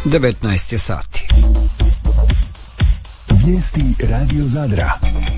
19 je sati. Vijesti Radio Zadra.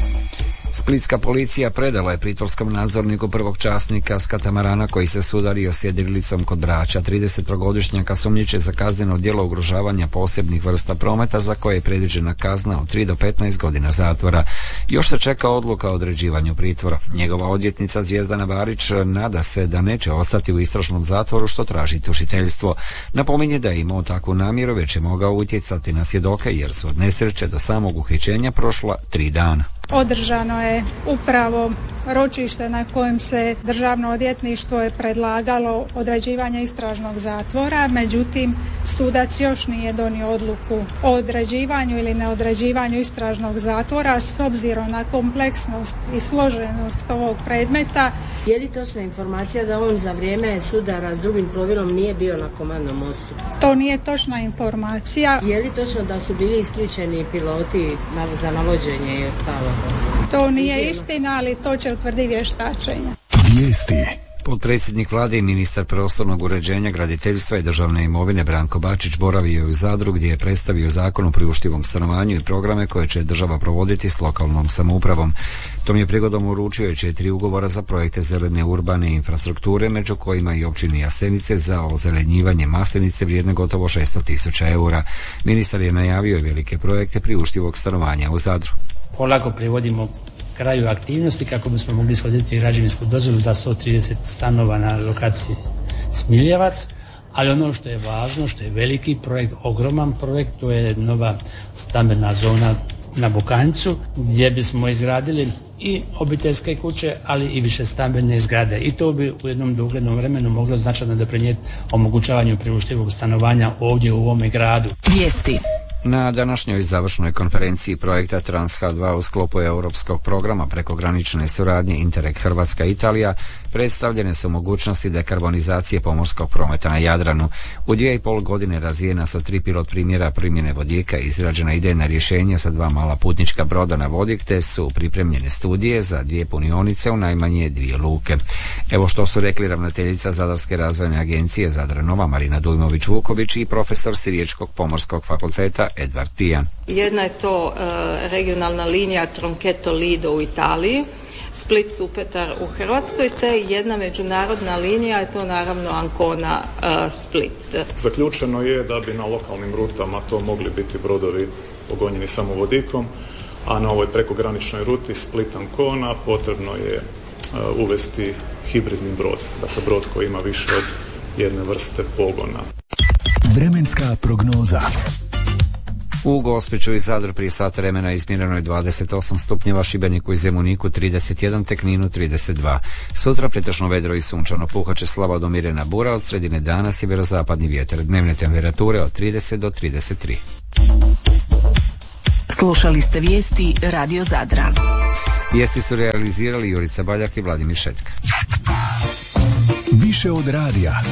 Splitska policija predala je pritvorskom nadzorniku prvog časnika s katamarana koji se sudario s jedrilicom kod Brača. 30-godišnjaka sumnjiče za kazneno djelo ugrožavanja posebnih vrsta prometa za koje je predviđena kazna od 3 do 15 godina zatvora. Još se čeka odluka o određivanju pritvora. Njegova odvjetnica Zvijezdana Barić nada se da neće ostati u istražnom zatvoru što traži tužiteljstvo. Napominje da je imao takvu namjeru, već je mogao utjecati na svjedoke jer su od nesreće do samog uhićenja prošla 3 dana. Održano je upravo ročište na kojem se Državno odvjetništvo je predlagalo određivanje istražnog zatvora, međutim sudac još nije donio odluku o određivanju ili neodređivanju istražnog zatvora s obzirom na kompleksnost i složenost ovog predmeta. Je li točna informacija da on za vrijeme sudara s drugim plovilom nije bio na komandnom mostu? To nije točna informacija. Je li točno da su bili isključeni piloti za navođenje i ostalo? To nije istina, ali to će utvrditi vještačenje. Vijesti. Potpredsjednik vlade i ministar prostornog uređenja, graditeljstva i državne imovine Branko Bačić boravio je u Zadru gdje je predstavio zakon o priuštivom stanovanju i programe koje će država provoditi s lokalnom samoupravom. Tom je prigodom uručio 4 ugovora za projekte zelene urbane infrastrukture, među kojima i općini Jasenice za ozelenjivanje Maslenice vrijedne gotovo 600.000 eura. Ministar je najavio i velike projekte priuštivog stanovanja u Zadru. Polako privodimo kraju aktivnosti kako bismo mogli ishoditi građevinsku dozvolu za 130 stanova na lokaciji Smiljevac, ali ono što je važno, što je veliki projekt, ogroman projekt, to je nova stambena zona na Bukanjcu gdje bismo izgradili i obiteljske kuće, ali i više stambene zgrade. I to bi u jednom doglednom vremenu moglo značajno doprinijeti omogućavanju priuštivog stanovanja ovdje u ovome gradu. Vijesti. Na današnjoj završnoj konferenciji projekta Trans-H2 u sklopu europskog programa prekogranične suradnje Interreg Hrvatska-Italija predstavljene su mogućnosti dekarbonizacije pomorskog prometa na Jadranu. U 2,5 godine razvijena su 3 pilot primjera primjene vodika, izrađena idejna rješenja sa 2 mala putnička broda na vodik, te su pripremljene studije za 2 punionice u najmanje 2 luke. Evo što su rekli ravnateljica Zadarske razvojne agencije Zadra Nova Marina Dujmović-Vuković i profesor s Riječkog pomorskog fakulteta Edvard Tijan. Jedna je to regionalna linija Troncheto-Lido u Italiji, Split-Supetar u Hrvatskoj, te jedna međunarodna linija je to naravno Ancona-Split. Zaključeno je da bi na lokalnim rutama to mogli biti brodovi pogonjeni samo vodikom, a na ovoj prekograničnoj ruti Split-Ancona potrebno je uvesti hibridni brod, dakle brod koji ima više od jedne vrste pogona. Vremenska prognoza. U Gospiću i Zadru prije sat vremena izmjereno je 28 stupnjeva, Šibeniku i Zemuniku 31, te Kninu 32. Sutra pretežno vedro i sunčano, puhat slaba do mirena bura, od sredine dana sjeverozapadni vjetar, dnevne temperature od 30 do 33. Slušali ste vijesti Radio Zadra. Vijesti su realizirali Jurica Baljak i Vladimir Šetka. Više od radija.